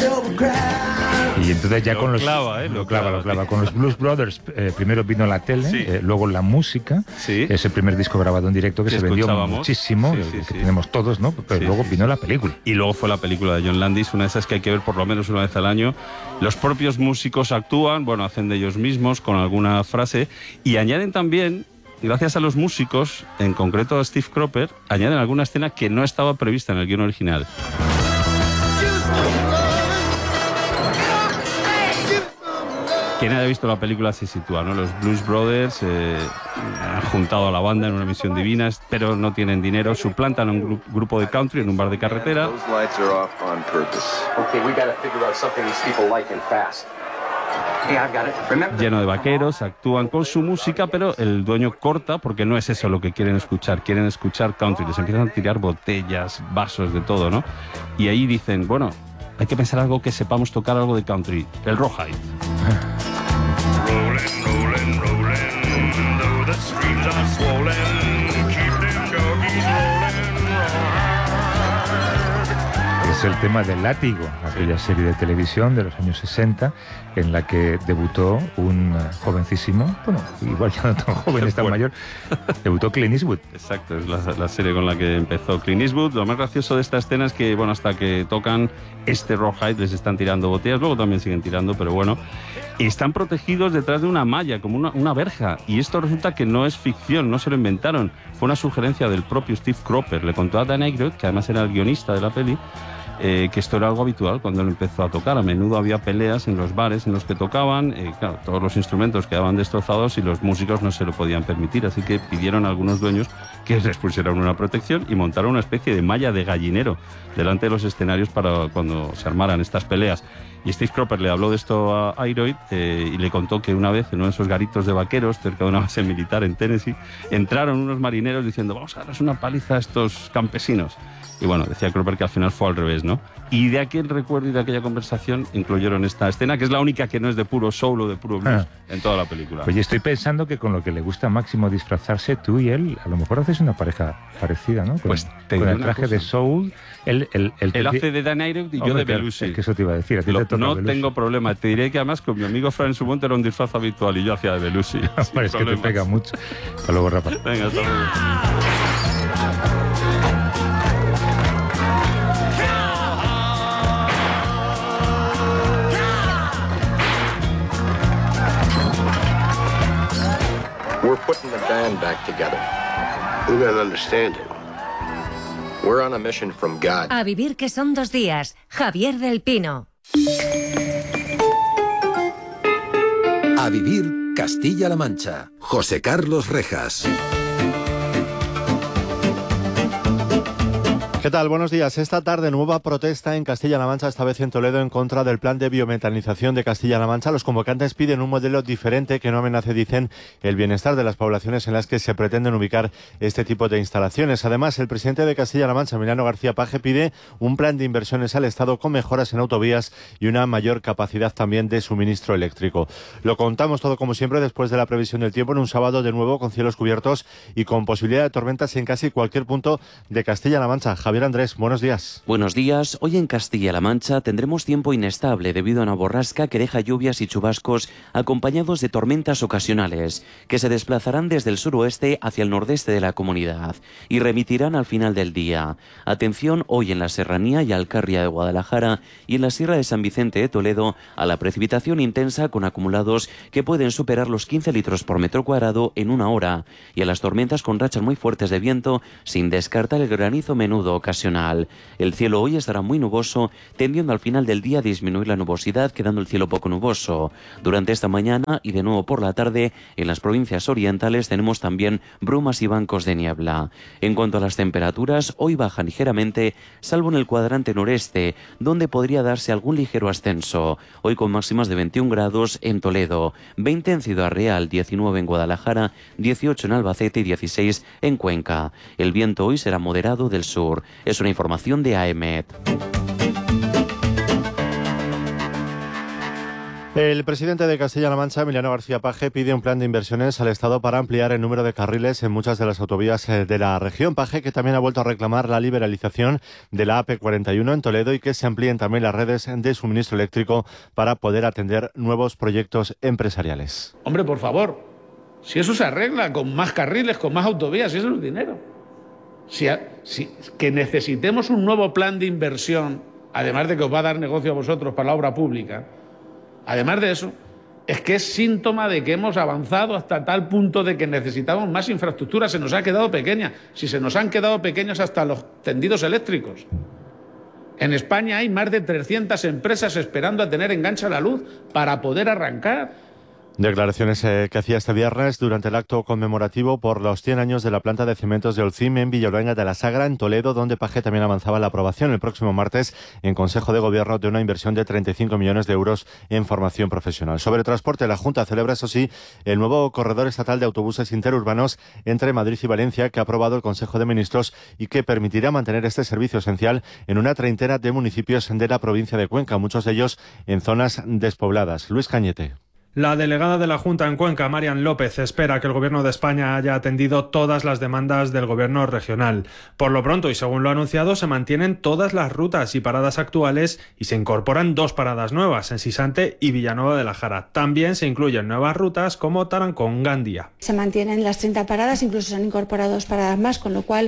Y entonces ya con los... Lo clava. Con los Blues Brothers, primero vino la tele, luego la música, ese primer disco grabado en directo que se vendió muchísimo, que tenemos todos, ¿no? Pero luego vino la película. Y luego fue la película de John Landis, una de esas que hay que ver por lo menos una vez al año. Los propios músicos actúan, hacen de ellos mismos con alguna frase y añaden también, gracias a los músicos, en concreto a Steve Cropper, añaden alguna escena que no estaba prevista en el guion original. Quien haya visto la película se sitúa, ¿no? Los Blues Brothers han juntado a la banda en una misión divina, pero no tienen dinero, suplantan a un grupo de country en un bar de carretera. Lleno de vaqueros, actúan con su música, pero el dueño corta porque no es eso lo que quieren escuchar country, les empiezan a tirar botellas, vasos, de todo, ¿no? Y ahí dicen, hay que pensar algo que sepamos tocar, algo de country, el rawhide. Rollin', rollin', though the streams are swollen, keep them doggies rollin'. Es el tema del Látigo, aquella serie de televisión de los años 60, en la que debutó un jovencísimo, igual ya no tan joven, es tan mayor, debutó Clint Eastwood. Exacto, es la serie con la que empezó Clint Eastwood. Lo más gracioso de esta escena es que, hasta que tocan este rawhide les están tirando botellas, luego también siguen tirando, pero están protegidos detrás de una malla, como una verja, y esto resulta que no es ficción, no se lo inventaron, fue una sugerencia del propio Steve Cropper. Le contó a Dan Aykroyd, que además era el guionista de la peli, que esto era algo habitual cuando él empezó a tocar. A menudo había peleas en los bares en los que tocaban, claro, todos los instrumentos quedaban destrozados y los músicos no se lo podían permitir, así que pidieron a algunos dueños que les pusieran una protección y montaron una especie de malla de gallinero delante de los escenarios para cuando se armaran estas peleas. Y Steve Cropper le habló de esto a Aykroyd y le contó que una vez en uno de esos garitos de vaqueros cerca de una base militar en Tennessee entraron unos marineros diciendo, vamos a darles una paliza a estos campesinos. Y decía Cropper que al final fue al revés, ¿no? Y de aquel recuerdo y de aquella conversación incluyeron esta escena, que es la única que no es de puro soul o de puro blues en toda la película. Oye, estoy pensando que con lo que le gusta a Máximo disfrazarse, tú y él, a lo mejor haces una pareja parecida, ¿no? Con el traje de soul. Él hace de Dan Aykroyd y yo de Belushi. Que eso te iba a decir. No tengo problema. Te diré que además con mi amigo Fran Subonte era un disfraz habitual y yo hacía de Belushi. Es que te pega mucho. Hasta luego, Rafa. Venga, hasta luego. We're putting the band back together. You gotta understand it. We're on a mission from God. A vivir que son 2 días. Javier del Pino. A vivir Castilla-La Mancha. José Carlos Rejas. ¿Qué tal? Buenos días. Esta tarde nueva protesta en Castilla-La Mancha, esta vez en Toledo, en contra del plan de biometanización de Castilla-La Mancha. Los convocantes piden un modelo diferente que no amenace, dicen, el bienestar de las poblaciones en las que se pretenden ubicar este tipo de instalaciones. Además, el presidente de Castilla-La Mancha, Emiliano García Paje, pide un plan de inversiones al Estado con mejoras en autovías y una mayor capacidad también de suministro eléctrico. Lo contamos todo como siempre después de la previsión del tiempo en un sábado de nuevo con cielos cubiertos y con posibilidad de tormentas en casi cualquier punto de Castilla-La Mancha. Javier Andrés, buenos días. Buenos días. Hoy en Castilla-La Mancha tendremos tiempo inestable debido a una borrasca que deja lluvias y chubascos acompañados de tormentas ocasionales que se desplazarán desde el suroeste hacia el nordeste de la comunidad y remitirán al final del día. Atención hoy en la Serranía y Alcarria de Guadalajara y en la Sierra de San Vicente de Toledo a la precipitación intensa con acumulados que pueden superar los 15 litros por metro cuadrado en una hora y a las tormentas con rachas muy fuertes de viento sin descartar el granizo menudo ocasional. El cielo hoy estará muy nuboso, tendiendo al final del día a disminuir la nubosidad, quedando el cielo poco nuboso. Durante esta mañana y de nuevo por la tarde, en las provincias orientales tenemos también brumas y bancos de niebla. En cuanto a las temperaturas, hoy bajan ligeramente, salvo en el cuadrante noreste, donde podría darse algún ligero ascenso. Hoy con máximas de 21 grados en Toledo, 20 en Ciudad Real, 19 en Guadalajara, 18 en Albacete y 16 en Cuenca. El viento hoy será moderado del sur. Es una información de AEMET. El presidente de Castilla-La Mancha, Emiliano García Paje, pide un plan de inversiones al Estado para ampliar el número de carriles en muchas de las autovías de la región. Paje, que también ha vuelto a reclamar la liberalización de la AP41 en Toledo y que se amplíen también las redes de suministro eléctrico para poder atender nuevos proyectos empresariales. Hombre, por favor, si eso se arregla con más carriles, con más autovías, si eso es dinero. Que necesitemos un nuevo plan de inversión, además de que os va a dar negocio a vosotros para la obra pública. Además de eso, es que es síntoma de que hemos avanzado hasta tal punto de que necesitamos más infraestructura. Se nos ha quedado pequeña. Si se nos han quedado pequeños hasta los tendidos eléctricos. En España hay más de 300 empresas esperando a tener enganche a la luz para poder arrancar. Declaraciones que hacía este viernes durante el acto conmemorativo por los 100 años de la planta de cementos de Holcim en Villaluenga de la Sagra, en Toledo, donde Paje también avanzaba la aprobación el próximo martes en Consejo de Gobierno de una inversión de 35 millones de euros en formación profesional. Sobre transporte, la Junta celebra, eso sí, el nuevo corredor estatal de autobuses interurbanos entre Madrid y Valencia, que ha aprobado el Consejo de Ministros y que permitirá mantener este servicio esencial en una treintena de municipios de la provincia de Cuenca, muchos de ellos en zonas despobladas. Luis Cañete. La delegada de la Junta en Cuenca, Marian López, espera que el Gobierno de España haya atendido todas las demandas del Gobierno regional. Por lo pronto, y según lo anunciado, se mantienen todas las rutas y paradas actuales y se incorporan 2 paradas nuevas en Sisante y Villanueva de la Jara. También se incluyen nuevas rutas como Tarancón-Gandía. Se mantienen las 30 paradas, incluso se han incorporado 2 paradas más, con lo cual,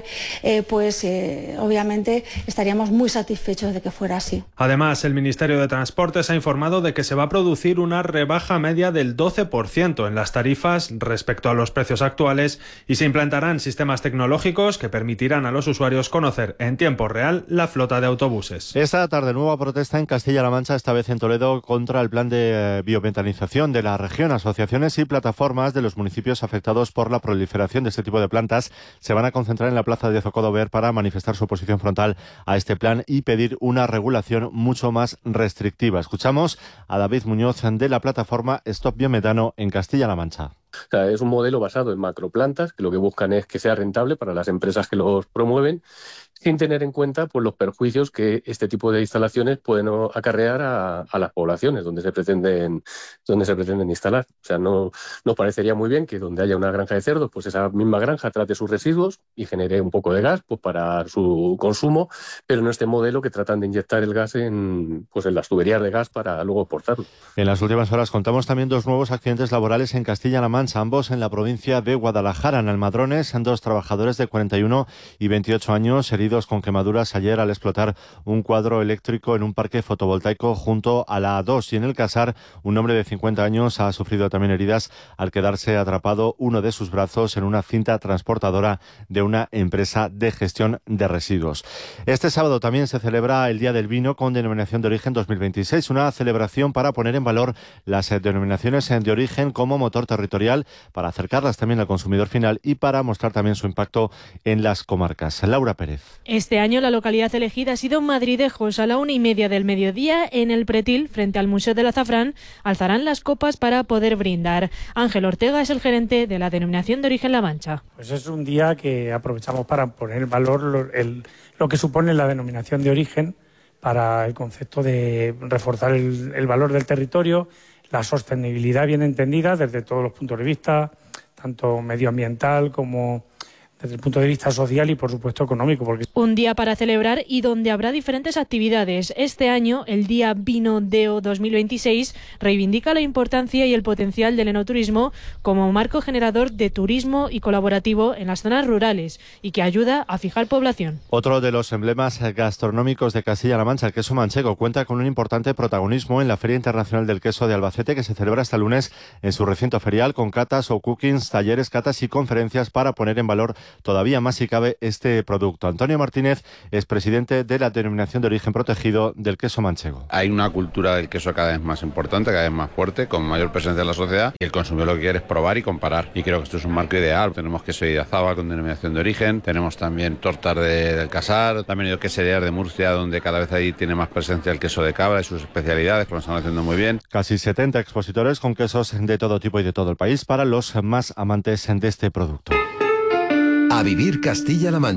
obviamente, estaríamos muy satisfechos de que fuera así. Además, el Ministerio de Transportes ha informado de que se va a producir una rebaja media del 12% en las tarifas respecto a los precios actuales y se implantarán sistemas tecnológicos que permitirán a los usuarios conocer en tiempo real la flota de autobuses. Esta tarde nueva protesta en Castilla-La Mancha, esta vez en Toledo, contra el plan de biometanización de la región. Asociaciones y plataformas de los municipios afectados por la proliferación de este tipo de plantas se van a concentrar en la plaza de Zocodover para manifestar su oposición frontal a este plan y pedir una regulación mucho más restrictiva. Escuchamos a David Muñoz de la plataforma Stop Biometano en Castilla-La Mancha. O sea, es un modelo basado en macroplantas que lo que buscan es que sea rentable para las empresas que los promueven, sin tener en cuenta pues, los perjuicios que este tipo de instalaciones pueden acarrear a las poblaciones donde se pretenden instalar. O sea, no nos parecería muy bien que donde haya una granja de cerdos, pues esa misma granja trate sus residuos y genere un poco de gas pues, para su consumo, pero no este modelo que tratan de inyectar el gas en las tuberías de gas para luego exportarlo. En las últimas horas contamos también 2 nuevos accidentes laborales en Castilla-La Mancha, ambos en la provincia de Guadalajara. En Almadrones, 2 trabajadores de 41 y 28 años heridos con quemaduras ayer al explotar un cuadro eléctrico en un parque fotovoltaico junto a la A2. Y en el Casar, un hombre de 50 años ha sufrido también heridas al quedarse atrapado uno de sus brazos en una cinta transportadora de una empresa de gestión de residuos. Este sábado también se celebra el Día del Vino con denominación de origen 2026, una celebración para poner en valor las denominaciones de origen como motor territorial, para acercarlas también al consumidor final y para mostrar también su impacto en las comarcas. Laura Pérez. Este año la localidad elegida ha sido Madridejos. A la 1:30 del mediodía, en el Pretil, frente al Museo del Azafrán, alzarán las copas para poder brindar. Ángel Ortega es el gerente de la denominación de origen La Mancha. Pues es un día que aprovechamos para poner en valor lo que supone la denominación de origen para el concepto de reforzar el valor del territorio, la sostenibilidad bien entendida desde todos los puntos de vista, tanto medioambiental como desde el punto de vista social y, por supuesto, económico. Un día para celebrar y donde habrá diferentes actividades. Este año, el Día Vino Deo 2026 reivindica la importancia y el potencial del enoturismo como marco generador de turismo y colaborativo en las zonas rurales y que ayuda a fijar población. Otro de los emblemas gastronómicos de Castilla-La Mancha, el queso manchego, cuenta con un importante protagonismo en la Feria Internacional del Queso de Albacete, que se celebra hasta el lunes en su recinto ferial, con catas o cookings, talleres, catas y conferencias para poner en valor todavía más si cabe este producto. Antonio Martínez es presidente de la denominación de origen protegido del queso manchego. Hay una cultura del queso cada vez más importante, cada vez más fuerte, con mayor presencia en la sociedad, y el consumidor lo que quiere es probar y comparar. Y creo que esto es un marco ideal. Tenemos queso de Idiazábal con denominación de origen, tenemos también tortas del Casar, también hay queserías de Murcia, donde cada vez ahí tiene más presencia el queso de cabra y sus especialidades, que lo están haciendo muy bien. Casi 70 expositores con quesos de todo tipo y de todo el país para los más amantes de este producto. A vivir Castilla-La Mancha.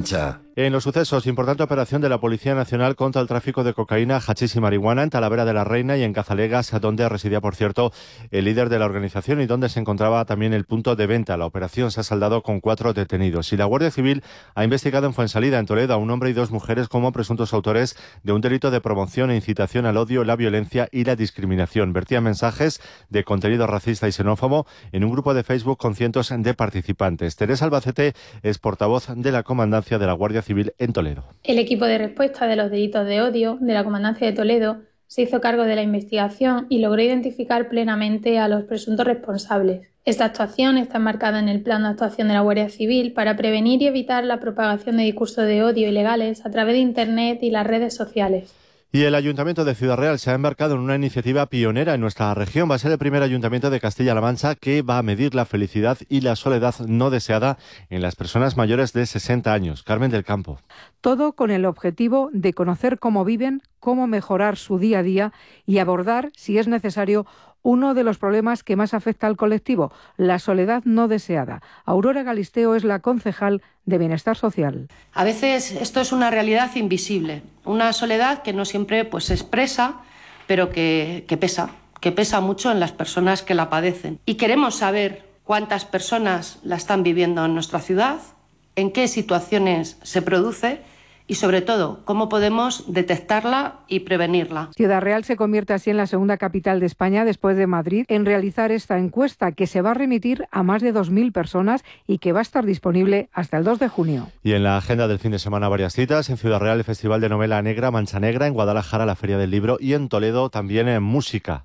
En los sucesos, importante operación de la Policía Nacional contra el tráfico de cocaína, hachís y marihuana en Talavera de la Reina y en Cazalegas, donde residía, por cierto, el líder de la organización y donde se encontraba también el punto de venta. La operación se ha saldado con 4 detenidos. Y la Guardia Civil ha investigado en Fuensalida, en Toledo, a un hombre y 2 mujeres como presuntos autores de un delito de promoción e incitación al odio, la violencia y la discriminación. Vertían mensajes de contenido racista y xenófobo en un grupo de Facebook con cientos de participantes. Teresa Albacete es portavoz de la Comandancia de la Guardia Civil en Toledo. El equipo de respuesta de los delitos de odio de la Comandancia de Toledo se hizo cargo de la investigación y logró identificar plenamente a los presuntos responsables. Esta actuación está enmarcada en el plan de actuación de la Guardia Civil para prevenir y evitar la propagación de discursos de odio ilegales a través de Internet y las redes sociales. Y el Ayuntamiento de Ciudad Real se ha embarcado en una iniciativa pionera en nuestra región. Va a ser el primer ayuntamiento de Castilla-La Mancha que va a medir la felicidad y la soledad no deseada en las personas mayores de 60 años. Carmen del Campo. Todo con el objetivo de conocer cómo viven, cómo mejorar su día a día y abordar, si es necesario, uno de los problemas que más afecta al colectivo, la soledad no deseada. Aurora Galisteo es la concejal de Bienestar Social. A veces esto es una realidad invisible, una soledad que no siempre se expresa, pero que pesa mucho en las personas que la padecen. Y queremos saber cuántas personas la están viviendo en nuestra ciudad, en qué situaciones se produce y, sobre todo, cómo podemos detectarla y prevenirla. Ciudad Real se convierte así en la segunda capital de España, después de Madrid, en realizar esta encuesta que se va a remitir a más de 2.000 personas y que va a estar disponible hasta el 2 de junio. Y en la agenda del fin de semana varias citas. En Ciudad Real el Festival de Novela Negra Mancha Negra, en Guadalajara la Feria del Libro y en Toledo también en música.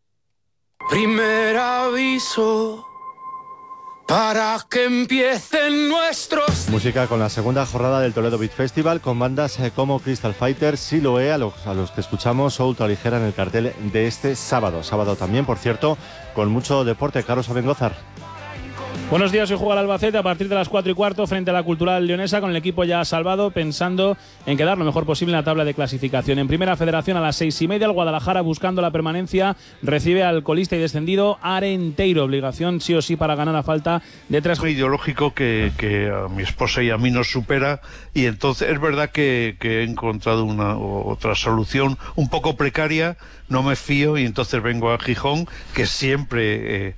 Primer aviso para que empiecen nuestros... Música con la segunda jornada del Toledo Beat Festival, con bandas como Crystal Fighter, Siloé, a los que escuchamos, o Ultraligera en el cartel de este sábado. Sábado también, por cierto, con mucho deporte. Carlos Abengózar. Buenos días, hoy juega el Albacete a partir de las 4:15 frente a la Cultural Leonesa, con el equipo ya salvado, pensando en quedar lo mejor posible en la tabla de clasificación. En Primera Federación a las 6:30, el Guadalajara, buscando la permanencia, recibe al colista y descendido Arenteiro. Obligación sí o sí para ganar a falta de 3. Es ideológico que a mi esposa y a mí nos supera, y entonces es verdad que he encontrado otra solución un poco precaria. No me fío y entonces vengo a Gijón, que siempre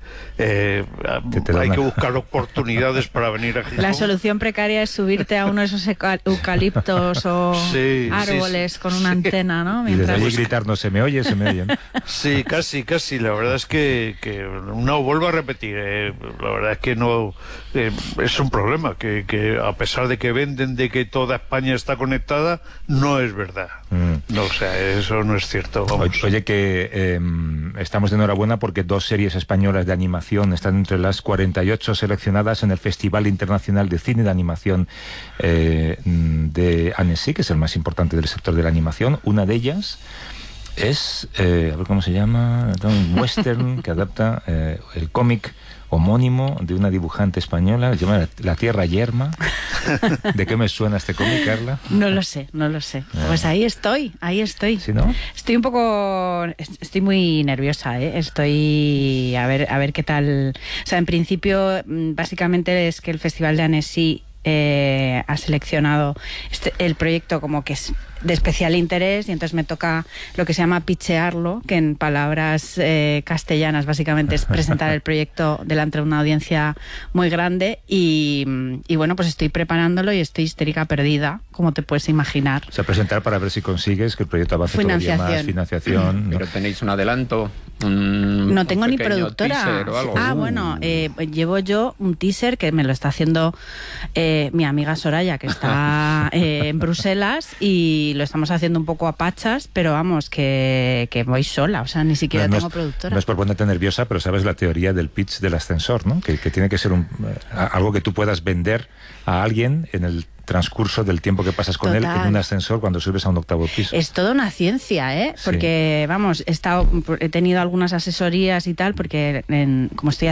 hay que buscar oportunidades para venir a Gijón. La solución precaria es subirte a uno de esos eucaliptos o árboles con una antena, ¿no? Y desde allí gritar, no se me oye, se me oyen. Sí, casi. La verdad es que no, vuelvo a repetir, la verdad es que no, es un problema, que a pesar de que venden de que toda España está conectada, no es verdad. No, o sea, eso no es cierto. Vamos. Oye, que estamos de enhorabuena porque 2 series españolas de animación están entre las 48 seleccionadas en el Festival Internacional de Cine de Animación de Annecy, que es el más importante del sector de la animación. Una de ellas es, a ver cómo se llama, un western que adapta el cómic homónimo de una dibujante española, se llama La Tierra Yerma. ¿De qué me suena este cómic, Carla? No lo sé. Pues ahí estoy. ¿Sí, no? Estoy muy nerviosa, ¿eh? Estoy a ver qué tal. O sea, en principio, básicamente es que el Festival de Annecy ha seleccionado el proyecto como que es de especial interés, y entonces me toca lo que se llama pitchearlo, que en palabras castellanas básicamente es presentar el proyecto delante de una audiencia muy grande, y bueno, pues estoy preparándolo y estoy histérica perdida, como te puedes imaginar. O sea, presentar para ver si consigues que el proyecto avance todavía más, financiación. Pero tenéis un adelanto. No tengo ni productora. Bueno, llevo yo un teaser que me lo está haciendo mi amiga Soraya, que está en Bruselas, y lo estamos haciendo un poco a pachas, pero vamos, que voy sola, o sea, ni siquiera tengo productora. No es por ponerte nerviosa, pero sabes la teoría del pitch del ascensor, ¿no? Que tiene que ser algo que tú puedas vender a alguien en el transcurso del tiempo que pasas con él en un ascensor cuando subes a un 8º piso. Es toda una ciencia, ¿eh? Porque, vamos, he tenido algunas asesorías y tal, porque como estoy